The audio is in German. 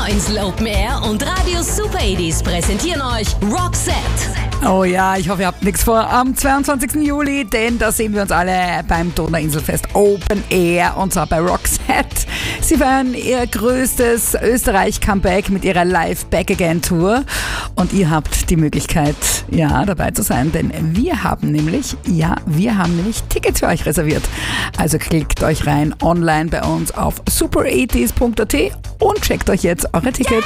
Donauinsel Open Air und Radio Super 80s präsentieren euch Roxette. Oh ja, ich hoffe, ihr habt nichts vor am 22. Juli, denn da sehen wir uns alle beim Donauinselfest Open Air und zwar bei Roxette. Sie feiern ihr größtes Österreich-Comeback mit ihrer Live Back Again Tour und ihr habt die Möglichkeit, ja, dabei zu sein, denn wir haben nämlich Tickets für euch reserviert. Also klickt euch rein online bei uns auf super80s.at und checkt euch jetzt eure Tickets.